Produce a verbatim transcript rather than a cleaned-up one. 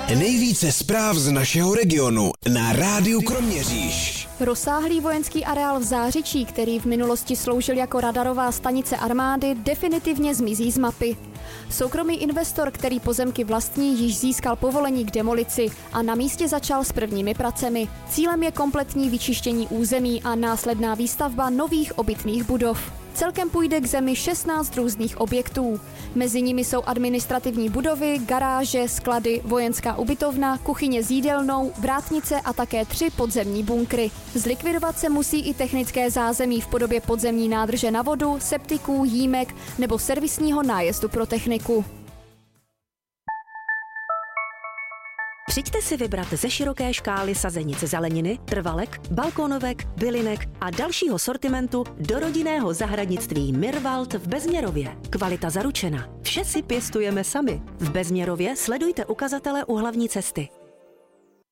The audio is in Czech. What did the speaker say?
Nejvíce zpráv z našeho regionu na Rádiu Kroměříž. Rozsáhlý vojenský areál v Zářičí, který v minulosti sloužil jako radarová stanice armády, definitivně zmizí z mapy. Soukromý investor, který pozemky vlastní, již získal povolení k demolici a na místě začal s prvními pracemi. Cílem je kompletní vyčištění území a následná výstavba nových obytných budov. Celkem půjde k zemi šestnáct různých objektů. Mezi nimi jsou administrativní budovy, garáže, sklady, vojenská ubytovna, kuchyně s jídelnou, vrátnice a také tři podzemní bunkry. Zlikvidovat se musí i technické zázemí v podobě podzemní nádrže na vodu, septiků, jímek nebo servisního nájezdu pro techniku. Přijďte si vybrat ze široké škály sazenic zeleniny, trvalek, balkónovek, bylinek a dalšího sortimentu do rodinného zahradnictví Mirwald v Bezměrově. Kvalita zaručena. Vše si pěstujeme sami. V Bezměrově sledujte ukazatele u hlavní cesty.